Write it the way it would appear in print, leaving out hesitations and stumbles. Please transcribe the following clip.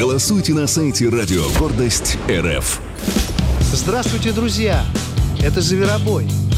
Голосуйте на сайте «Радио Гордость РФ». Здравствуйте, друзья! Это «Зверобой».